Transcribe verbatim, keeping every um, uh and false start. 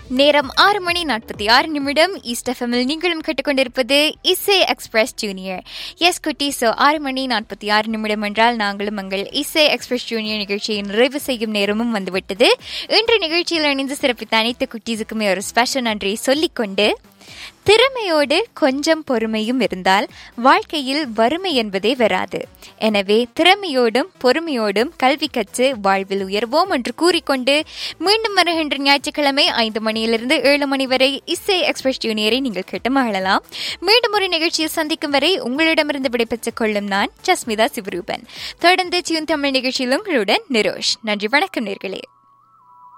நேரம் ஆறு மணி நாற்பத்தி ஆறு நிமிடம். ஈஸ்ட் எஃப்எம்மில் நீங்களும் கேட்டுக்கொண்டிருப்பது இசை எக்ஸ்பிரஸ் ஜூனியர். எஸ் குட்டி, சோ ஆறு மணி நாற்பத்தி ஆறு நிமிடம் என்றால் நாங்களும் எங்கள் இசை எக்ஸ்பிரஸ் ஜூனியர் நிகழ்ச்சியை நிறைவு செய்யும் நேரமும் வந்துவிட்டது. இன்று நிகழ்ச்சியில் இணைந்து சிறப்பித்த அனைத்து குட்டீஸுக்குமே ஒரு ஸ்பெஷல் நன்றியை சொல்லிக்கொண்டு, திறமையோடு கொஞ்சம் பொறுமையும் இருந்தால் வாழ்க்கையில் வறுமை என்பதே வராது. எனவே திறமையோடும் பொறுமையோடும் கல்வி கற்று வாழ்வில் உயர்வோம் என்று கூறிக்கொண்டு, மீண்டும் வருகின்ற ஞாயிற்றுக்கிழமை ஐந்து மணியிலிருந்து ஏழு மணி வரை இசை எக்ஸ்பிரஸ் ஜூனியரை நீங்கள் கேட்டு மகிழலாம். மீண்டும் ஒரு நிகழ்ச்சியில் சந்திக்கும் வரை உங்களிடமிருந்து விடைபெற்றுக் கொள்ளும் நான் ஜஸ்மிதா சிவரூபன். தொடர்ந்து டியூன் தமிழ் நிகழ்ச்சியில் உங்களுடன் நிரோஷ். நன்றி, வணக்கம் நேர்களே.